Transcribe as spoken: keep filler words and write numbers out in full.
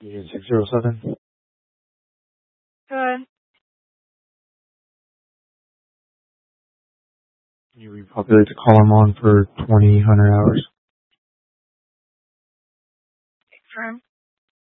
Union six zero seven. Good. Can you repopulate the column on for twenty hundred hours?